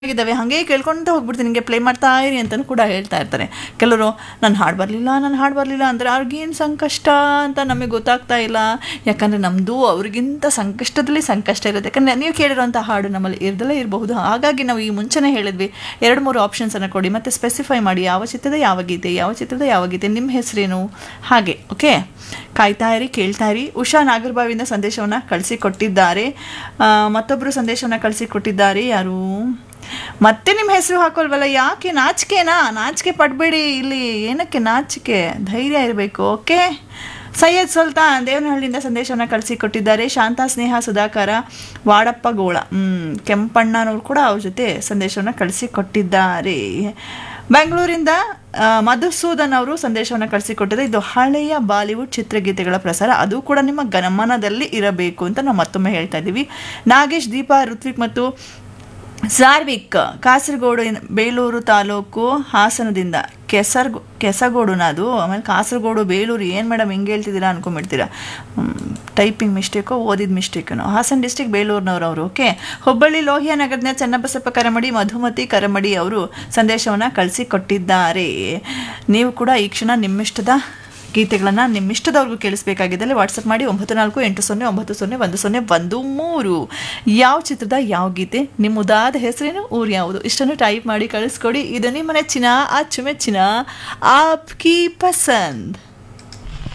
ಇದ್ದಾವೆ ಹಾಗೆ ಕೇಳ್ಕೊಂತ ಹೋಗ್ಬಿಡ್ತೀನಿ, ನಿಮಗೆ ಪ್ಲೇ ಮಾಡ್ತಾ ಇರಿ ಅಂತಲೂ ಕೂಡ ಹೇಳ್ತಾ ಇರ್ತಾರೆ. ಕೆಲವರು ನನ್ನ ಹಾಡು ಬರಲಿಲ್ಲ ಅಂದರೆ ಅವ್ರಿಗೇನು ಸಂಕಷ್ಟ ಅಂತ ನಮಗೆ ಗೊತ್ತಾಗ್ತಾ ಇಲ್ಲ. ಯಾಕಂದರೆ ನಮ್ಮದು ಅವ್ರಿಗಿಂತ ಸಂಕಷ್ಟದಲ್ಲಿ ಸಂಕಷ್ಟ ಇರುತ್ತೆ. ಯಾಕಂದರೆ ನೀವು ಕೇಳಿರೋಂಥ ಹಾಡು ನಮ್ಮಲ್ಲಿ ಇರದಲ್ಲೇ ಇರಬಹುದು. ಹಾಗಾಗಿ ನಾವು ಈ ಮುಂಚೆನೇ ಹೇಳಿದ್ವಿ 2-3 ಆಪ್ಷನ್ಸನ್ನು ಕೊಡಿ ಮತ್ತು ಸ್ಪೆಸಿಫೈ ಮಾಡಿ ಯಾವ ಚಿತ್ರದ ಯಾವ ಗೀತೆ ನಿಮ್ಮ ಹೆಸರೇನು ಹಾಗೆ. ಓಕೆ, ಕಾಯ್ತಾ ಇರಿ, ಕೇಳ್ತಾ ಇರಿ. ಉಷಾ ನಾಗರಬಾವಿಯಿಂದ ಸಂದೇಶವನ್ನು ಕಳಿಸಿಕೊಟ್ಟಿದ್ದಾರೆ. ಮತ್ತೊಬ್ಬರು ಸಂದೇಶವನ್ನು ಕಳಿಸಿಕೊಟ್ಟಿದ್ದಾರೆ. ಯಾರು ಮತ್ತೆ ನಿಮ್ಮ ಹೆಸರು ಹಾಕೋಲ್ವಲ್ಲ, ಯಾಕೆ? ನಾಚಿಕೆ ಪಡಬೇಡಿ. ಇಲ್ಲಿ ಏನಕ್ಕೆ ನಾಚಿಕೆ, ಧೈರ್ಯ ಇರಬೇಕು. ಓಕೆ, ಸೈಯದ್ ಸುಲ್ತಾನ್ ದೇವನಹಳ್ಳಿಯಿಂದ ಸಂದೇಶವನ್ನು ಕಳಿಸಿಕೊಟ್ಟಿದ್ದಾರೆ. ಶಾಂತಾ, ಸ್ನೇಹ, ಸುಧಾಕರ, ವಾಡಪ್ಪ ಗೋಳ, ಕೆಂಪಣ್ಣನವರು ಕೂಡ ಅವ್ರ ಜೊತೆ ಸಂದೇಶವನ್ನು ಕಳಿಸಿಕೊಟ್ಟಿದ್ದಾರೆ. ಬೆಂಗಳೂರಿಂದ ಮಧುಸೂದನ್ ಅವರು ಸಂದೇಶವನ್ನು ಕಳಿಸಿಕೊಟ್ಟಿದ್ದಾರೆ. ಇದು ಹಳೆಯ ಬಾಲಿವುಡ್ ಚಿತ್ರಗೀತೆಗಳ ಪ್ರಸಾರ, ಅದು ಕೂಡ ನಿಮ್ಮ ಗಮನದಲ್ಲಿ ಇರಬೇಕು ಅಂತ ನಾವು ಮತ್ತೊಮ್ಮೆ ಹೇಳ್ತಾ ಇದ್ದೀವಿ. ನಾಗೇಶ್, ದೀಪಾ, ಋತ್ವಿಕ್ ಮತ್ತು ಸಾರ್ವಿಕ್ ಕಾಸರಗೋಡು, ಬೇಲೂರು ತಾಲೂಕು, ಹಾಸನದಿಂದ. ಕೆಸಗೋಡುನ ಅದು, ಆಮೇಲೆ ಕಾಸರಗೋಡು, ಬೇಲೂರು, ಏನು ಮೇಡಮ್ ಹಿಂಗೆ ಹೇಳ್ತಿದ್ದೀರಾ ಅನ್ಕೊಂಡ್ಬಿಡ್ತೀರಾ. ಟೈಪಿಂಗ್ ಮಿಸ್ಟೇಕೋ ಓದಿದ ಮಿಸ್ಟೇಕೋ. ಹಾಸನ ಡಿಸ್ಟಿಕ್, ಬೇಲೂರಿನವರು ಅವರು. ಓಕೆ, ಹುಬ್ಬಳ್ಳಿ ಲೋಹಿಯಾ ನಗರದ ಚನ್ನಬಸಪ್ಪ ಕರಮಡಿ, ಮಧುಮತಿ ಕರಮಡಿ ಅವರು ಸಂದೇಶವನ್ನು ಕಳಿಸಿಕೊಟ್ಟಿದ್ದಾರೆ. ನೀವು ಕೂಡ ಈ ಕ್ಷಣ ನಿಮ್ಮಿಷ್ಟದ ಗೀತೆಗಳನ್ನು ನಿಮ್ಮಿಷ್ಟದವ್ರಿಗೂ ಕೇಳಿಸ್ಬೇಕಾಗಿದ್ದಲ್ಲಿ ವಾಟ್ಸಪ್ ಮಾಡಿ 9480901013. ಯಾವ ಚಿತ್ರದ ಯಾವ ಗೀತೆ, ನಿಮ್ಮ ಉದಾದ ಹೆಸರೇನು, ಊರು ಯಾವುದು, ಇಷ್ಟನ್ನು ಟೈಪ್ ಮಾಡಿ ಕಳಿಸ್ಕೊಡಿ. ಇದು ನಿಮ್ಮ ನೆಚ್ಚಿನ ಅಚ್ಚುಮೆಚ್ಚಿನ ಆಪ್ಕಿ ಪಸಂದ್.